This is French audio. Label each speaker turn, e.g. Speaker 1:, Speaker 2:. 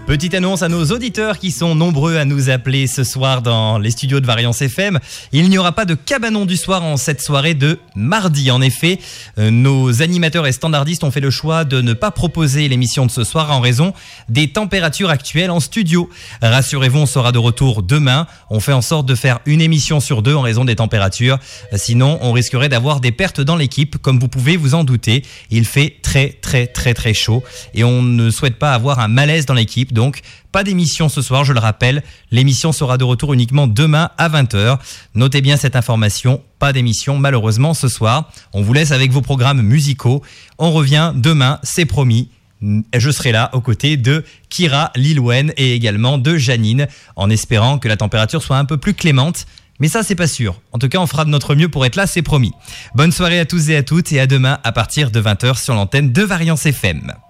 Speaker 1: Petite annonce à nos auditeurs qui sont nombreux à nous appeler ce soir dans les studios de Variance FM. Il n'y aura pas de cabanon du soir en cette soirée de mardi. En effet, nos animateurs et standardistes ont fait le choix de ne pas proposer l'émission de ce soir en raison des températures actuelles en studio. Rassurez-vous, on sera de retour demain. On fait en sorte de faire une émission sur deux en raison des températures. Sinon, on risquerait d'avoir des pertes dans l'équipe, comme vous pouvez vous en douter. Il fait très chaud et on ne souhaite pas avoir un malaise dans l'équipe. Donc, pas d'émission ce soir, je le rappelle. L'émission sera de retour uniquement demain à 20h. Notez bien cette information, pas d'émission malheureusement ce soir. On vous laisse avec vos programmes musicaux. On revient demain, c'est promis. Je serai là aux côtés de Kira, Lilwen et également de Janine, en espérant que la température soit un peu plus clémente. Mais ça, c'est pas sûr. En tout cas, on fera de notre mieux pour être là, c'est promis. Bonne soirée à tous et à toutes et à demain à partir de 20h sur l'antenne de Variance FM.